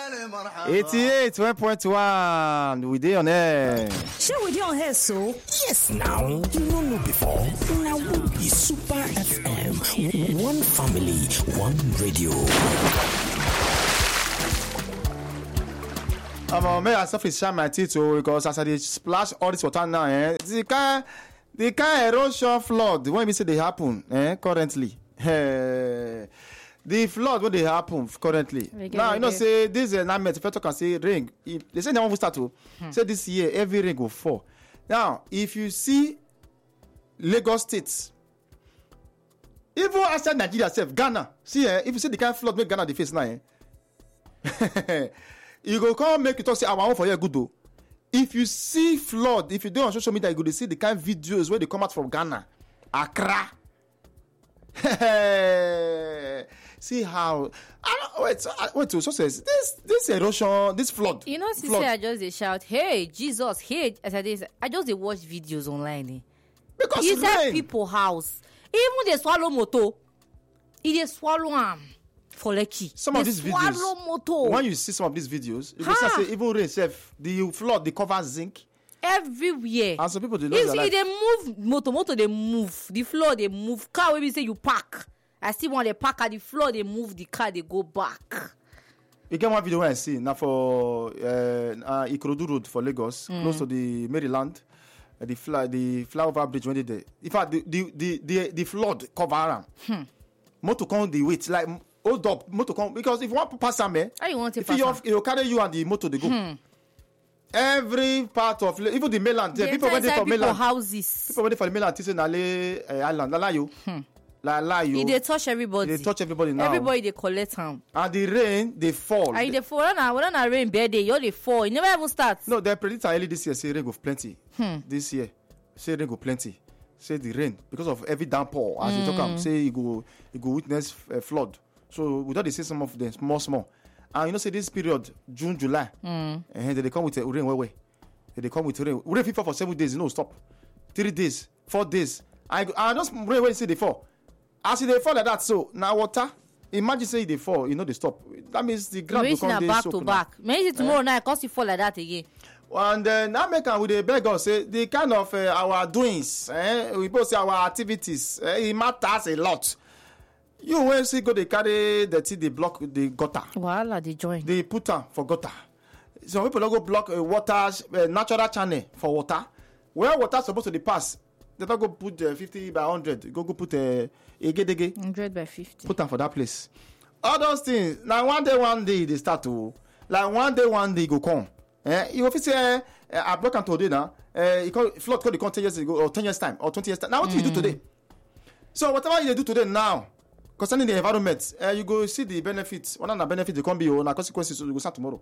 88.1. We dey on air. Sure, we dey on air, so? Yes, now. You don't know before. Now we be Super FM. One family, one radio. May I suffer shine my teeth because as I dey splash all this water now, the kind erosion flood when we say they happen, currently. The flood when they happen currently. Now you know say this environment. If I talk and say rain, if they say they want to start to say this year every rain will fall. Now if you see Lagos State, even outside Nigeria itself, Ghana, see if you see the kind of flood make Ghana the face now. You go come make you talk say our own for here good though. If you see flood, if you do on social media, you go to see the kind of videos where they come out from Ghana, Accra. See how wait so says this erosion, this flood. You know, since I just they shout, "Hey Jesus, hey!" As I just they watch videos online. Because inside people house, even they swallow moto, they swallow for Lekki. Some of these videos, when you see some of these videos, you can say even rain itself, the flood, they cover zinc everywhere. And some people do not. You see, they move moto, they move the floor, they move car. When we say you park, I still want they park at the floor, they move the car, they go back. You get one video where I see now for Ikorodu Road for Lagos, close to the Maryland, the flyover bridge when they there. In fact, the flood cover them. Motor come the weight like. Hold up, motor come because if you want to pass them, how you want to pass them? It will carry you and the motor they go. Every part of even the mainland, people waiting for mainland houses. People waiting for the mainland. Say Nale Island, la you. They touch everybody. They touch everybody now. Everybody they collect them. And the rain they fall. And they fall now. When I rain bad day, you they fall. It never even starts. No, they predict early this year. Say rain go plenty. This year, say rain go plenty. Say the rain because of every downpour as you talk. Say you go witness flood. So we thought they say some of them small. And you know, say this period, June, July, and they come with rain way. They come with rain. Rain people for 7 days, stop. 3 days, 4 days. I just rain when you say they fall. As they fall like that, so now water. Imagine say they fall, they stop. That means the ground will come back to back. Maybe tomorrow night, cause you fall like that again. And now make with the beg us say the kind of our doings, we both say our activities, it matters a lot. You when see go they carry the tea, they block the gutter. Voila, they join. They put them for gutter. Some people don't go block water, natural channel for water. Where water supposed to pass, they don't go put 50 by 100. Go put a 100 by 50. Put them for that place. All those things. Now one day they start to like one day go come. You go say I block them today now. Flood could come 10 years ago or 10 years time or 20 years time. Now what do you do today? So whatever you do today now. Concerning the environment, you go see the benefits. One of the benefits they come be on consequences. We go start tomorrow.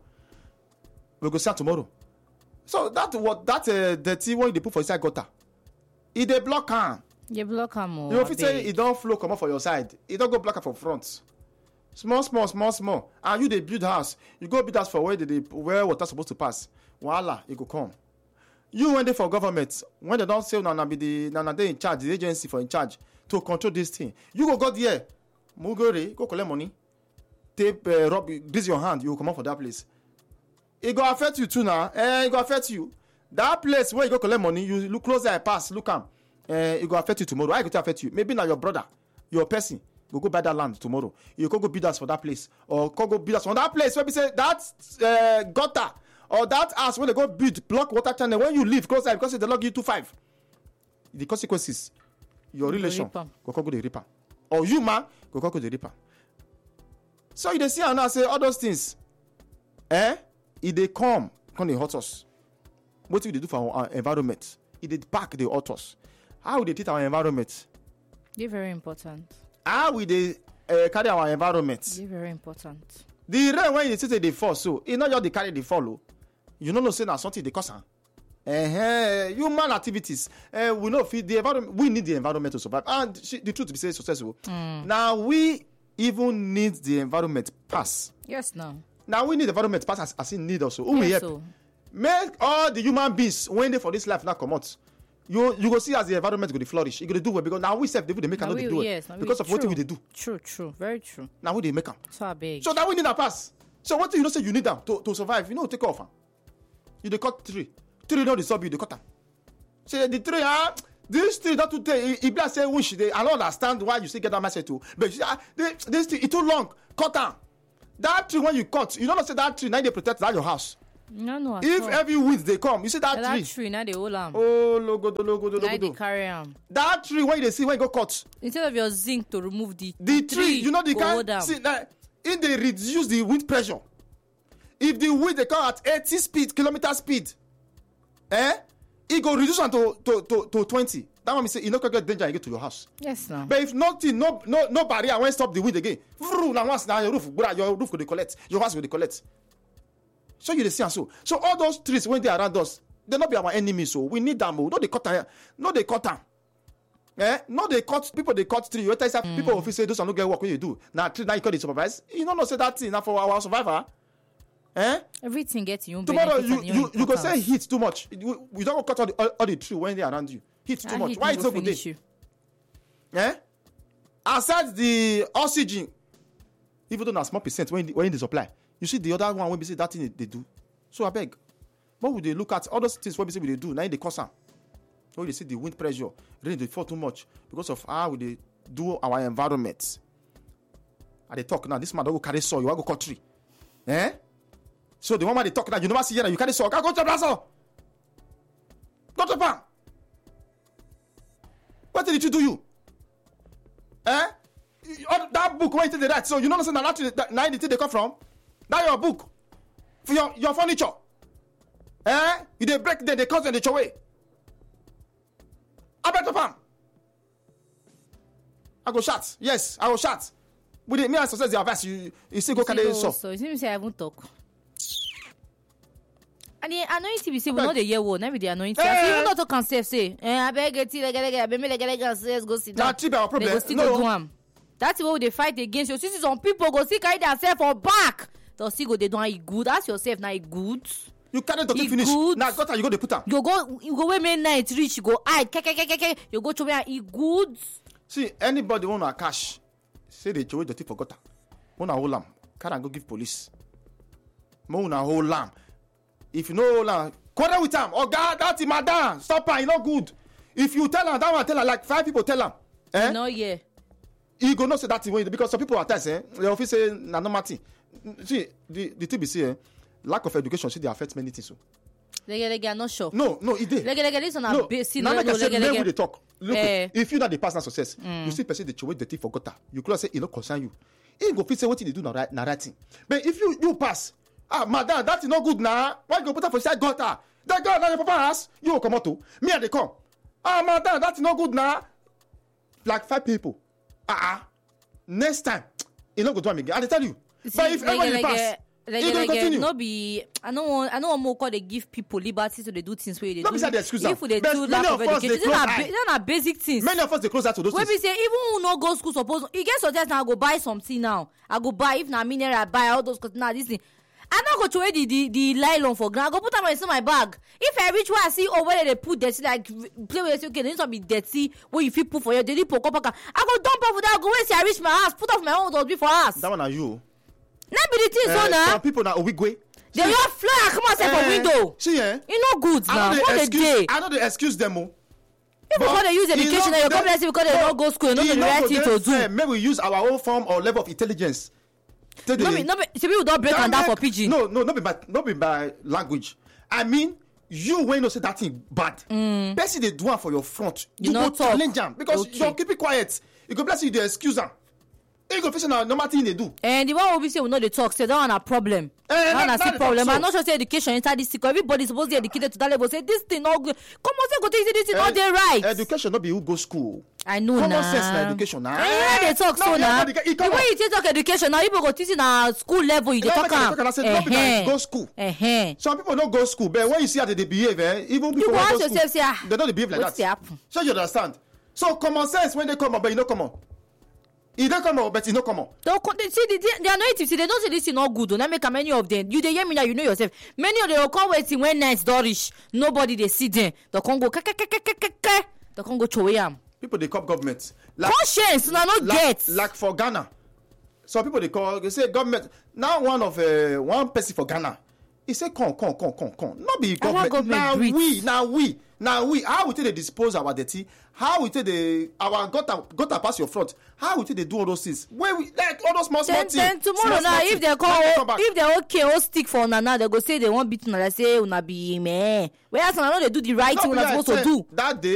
So that dirty what they put for inside gutter, it they block am. You block am more. You know if you say it don't flow come up for your side, it don't go block am for front. Small, and you they build house. You go build house for where water supposed to pass. Voila, it go come. You when they for government, when they don't say they in charge, the agency for in charge to control this thing. You go there. Mugore, go collect money. Tape, rub, grease your hand. You will come out for that place. It go affect you too now. It go affect you. That place where you go collect money, you look closer, I pass, look am. It go affect you tomorrow. I go to affect you. Maybe now your brother, your person, go buy that land tomorrow. You go build us for that place, or go build us for that place where we say that gutter or that house where they go build block water channel. When you leave closer because they log you 2.5. The consequences, your relation go the reaper. Or you man go the reaper. So you see and now say all those things. If they come they hurt us. What do they do for our environment? If they back the hurt us. How will they treat our environment? They're very important. How will they carry our environment? They're very important. The rain when you say they fall, so it's not just they carry the follow. You don't know say now something they cause. Human activities. We know feed the environment. We need the environment to survive. And the truth be say successful. Now we even need the environment pass. Yes, no. Now we need the environment pass as in need also. Who we help? So. Make all the human beings when they for this life now come out. You go see as the environment go to flourish. You go to do well because now we self they make another do it because of what we they do. True, very true. Now we they make them. So big. So now we need a pass. So what do you know say you need them to survive? You know, take off. You dey cut tree. Tree don't disturb you, they cut them. Say the tree, this tree not today. If I say wish they, I don't understand why you still get that message too. But this tree, it's too long. Cut down. That tree when you cut, you don't say that tree now they protect that your house. No. If every wind they come, you see that tree. That tree now they hold am. Oh, logo. Now they carry am. That tree when they see when you go cut. Instead of your zinc to remove the tree, you know they can see that if they reduce the wind pressure. If the wind they come at 80 kilometer speed, it go reduce am to 20. That one mean say you no get danger and get to your house. Yes, now. But if nothing, no barrier when stop the wind again. Now once now your roof go dey collect, your house go dey collect. So you dey see am so. So all those trees when they around us, they not be our enemies. So we need them. No they cut am. No they cut am. No they cut people. They cut tree. You tell say people will say those are no get work when you do. Now tree now you call the supervise. You know say that thing now for our survivor. Everything gets you. Tomorrow you go say heat too much. You don't go cut all the tree when they around you. Heat too much. Why it's so good? Aside the oxygen, even though na small percent when they supply, you see the other one when we say that thing they do. So I beg, what would they look at all those things? What we say we they do now? They cause am. When they see the wind pressure, rain they fall too much because of how we they do our environment. And they talk now. This man don't go carry soil. You want go cut tree? So the one they talk now, you never see here. You carry soil. Go to the Go to farm. What did you do? That book where you take the right. So you know that now the thing they come from. That your book for your furniture. You they break them, they cut them, they throw away. I better farm. I go shot. Yes, I go shot. With me and success the advice, you still go carry so. So you see me say I won't talk. And the anointing we say we know the year one. Now with the anointing, even not talk and say, I beg it, let's go sit down. That's our problem. They go still go do am. That's why they fight against you. See some people go see carry themselves for back. They'll see go they don't eat good. Ask yourself now eat good. You can't talk finish. Now got you go to put am. You go where midnight reach. You go hide. You go to where eat good. See anybody want to cash? Say they throw dirty for gutter. Wanna hold lamb. Can't go give police. Wanna hold lamb. If you know hold lamb, quarrel with him. Oh God, that's madam. Stop her. It's not good. If you tell her, that one tell her like 5 people tell her. No, yeah. You go not say that thing because some people are times, the office say na normal thing. See, the thing be say, lack of education see they affect many things. So. Leg, I'm not sure. No, it did. Leg, this one no, basic. Now like I said, when they talk, look, if you not the personal success, you see person they throw the thing for gutter. You close say it no concern you. He go fit say what they do na right thing. But if you pass, madam, that is not good now. Why you go put her for side gutter? That girl na your papa house, you will come out to me and they come. Madam, that is not good now. Like 5 people. Next time, you not go do again. I tell you. See, but if everybody pass. No be I don't want more call they give people liberty so they do things where they do. Not the excuse. If they do lack of education, these are basic things. Many of us they close out to those things. When we say even who no go school suppose you get suggest now I go buy something now. I go buy if na mineral I buy all those now this thing. I not go throw away the nylon for ground. I go put them in my bag. If I reach where I see where they put dirty like play with okay, they need to be dirty where you feel put for your daily poke up. I go dump off that. Go where see I reach my house. Put off my own be for us. That one are you. Not be the thing so now. Some people now a weak way. They just fly come outside for window. See you no good now. I know they excuse them more. If because they use education, you come let's say because they don't go school, not the right thing to do. Maybe we use our own form or level of intelligence. No, people don't break and down for pidgin. No, not be by language. I mean, you when you say that thing bad. Person they do one for your front. You go challenge them because you keep it quiet. You go bless you the excuse them. You go face na normal thing they do. And the one we say we know they talk say that one a problem. That one a problem. I'm not sure say education inside this because everybody supposed to be educated to that level. Say this thing not good. Come on, say go take this thing not dey right. Education not be who go school. I know common sense na education na. They talk so now. The way you talk education now, people go teach na school level. You dey talk am. Go school. Some people don't go school, but when you see how they behave, even people who go school, they don't behave like that. So you understand. So common sense when they come up, but you know come on. He don't come out, but he don't come out. See, they are not. See, they don't say this is not good. Don't make many of them. You they hear me now. You know yourself. Many of them will come waiting when nights dorish. Nobody they see them. The Congo, the Congo choyam. People they cop government. Conscience, no get. Like for Ghana, some people they say government. Now one person for Ghana, he say come. Not be government. Now we. How we take they dispose our dirty? How we take our gutter pass your front? How we take they do all those things? Where we like all those small things. Then tomorrow now, if they okay, stick for una now, they go say they want beat una. They say una be meh. Whereas una know they do the right thing una supposed to do. That day